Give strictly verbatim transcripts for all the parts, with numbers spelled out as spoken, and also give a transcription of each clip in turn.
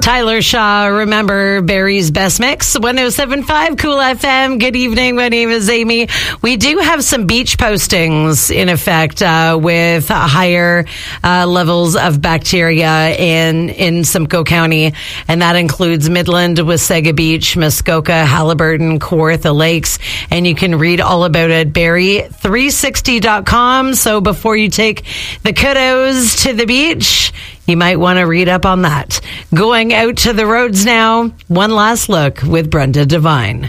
Tyler Shaw, remember Barry's Best Mix, one oh seven point five Cool F M. Good evening. My name is Amy. We do have some beach postings in effect uh, with higher uh, levels of bacteria in, in Simcoe County, and that includes Midland, Wasaga Beach, Muskoka, Halliburton, Kawartha Lakes, and you can read all about it at Barry three sixty dot com. So before you take the kiddos to the beach, you might want to read up on that. Going out to the roads now, one last look with Brenda Devine.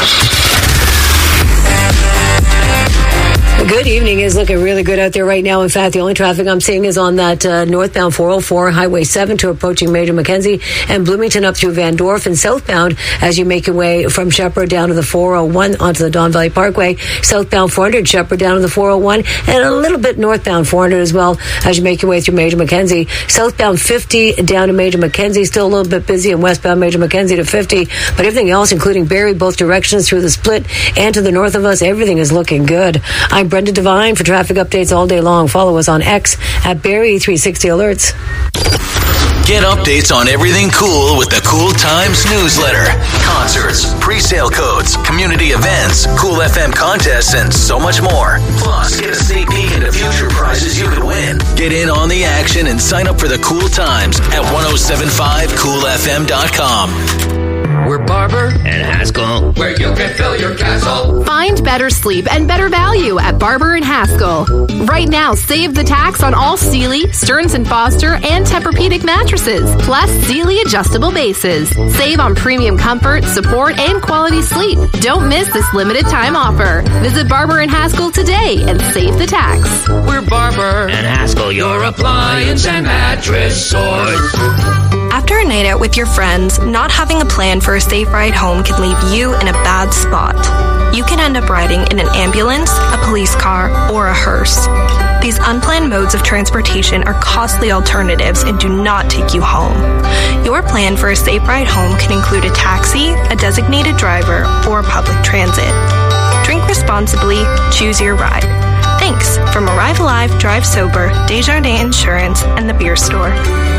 Good evening. Is looking really good out there right now. In fact, the only traffic I'm seeing is on that uh, northbound four oh four, Highway seven to approaching Major Mackenzie, and Bloomington up through Van Dorf, and southbound as you make your way from Shepherd down to the four oh one onto the Don Valley Parkway, southbound four hundred Shepherd down to the four oh one, and a little bit northbound four hundred as well as you make your way through Major Mackenzie. Southbound fifty down to Major Mackenzie, still a little bit busy, and westbound Major Mackenzie to fifty, but everything else, including Barrie, both directions through the split and to the north of us, everything is looking good. I'm Brenda Devine for traffic updates all day long. Follow us on X at Barrie three sixty Alerts. Get updates on everything cool with the Cool Times newsletter. Concerts, pre-sale codes, community events, Cool F M contests, and so much more. Plus, get a sneak peek into future prizes you could win. Get in on the action and sign up for the Cool Times at ten seventy-five cool f m dot com. We're Barber and Haskell, where you can fill your castle. Find better sleep and better value at Barber and Haskell. Right now, save the tax on all Sealy, Stearns and Foster, and Tempur-Pedic mattresses, plus Sealy adjustable bases. Save on premium comfort, support, and quality sleep. Don't miss this limited time offer. Visit Barber and Haskell today and save the tax. We're Barber and Haskell, your appliance and mattress source. After a night out with your friends, not having a plan for a safe ride home can leave you in a bad spot. You can end up riding in an ambulance, a police car, or a hearse. These unplanned modes of transportation are costly alternatives and do not take you home. Your plan for a safe ride home can include a taxi, a designated driver, or public transit. Drink responsibly, choose your ride. Thanks from Arrive Alive, Drive Sober, Desjardins Insurance, and the Beer Store.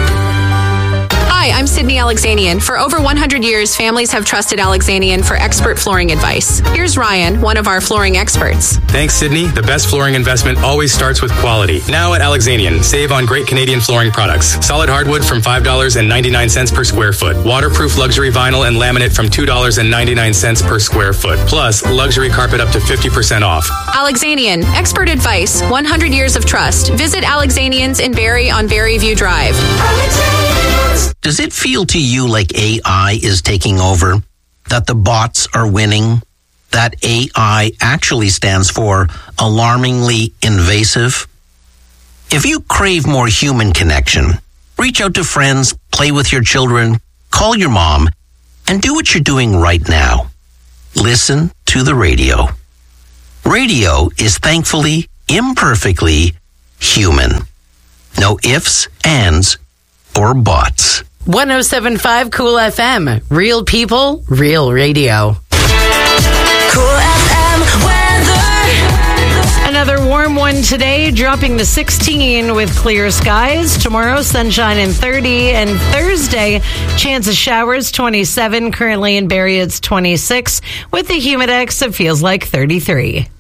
Hi, I'm Sydney Alexanian. For over one hundred years, families have trusted Alexanian for expert flooring advice. Here's Ryan, one of our flooring experts. Thanks, Sydney. The best flooring investment always starts with quality. Now at Alexanian, save on great Canadian flooring products. Solid hardwood from five dollars and ninety-nine cents per square foot. Waterproof luxury vinyl and laminate from two dollars and ninety-nine cents per square foot. Plus, luxury carpet up to fifty percent off. Alexanian, expert advice, one hundred years of trust. Visit Alexanians in Barrie on Barrie View Drive. Does it feel to you like A I is taking over? That the bots are winning? That A I actually stands for alarmingly invasive? If you crave more human connection, reach out to friends, play with your children, call your mom, and do what you're doing right now. Listen to the radio. Radio is thankfully, imperfectly human. No ifs, ands, or buts. one oh seven point five Cool F M. Real people, real radio. Cool F M weather. Another warm one today, dropping to sixteen with clear skies. Tomorrow, sunshine and thirty. And Thursday, chance of showers, twenty-seven. Currently in Barrie, it's twenty-six. With the humidex, it feels like thirty-three.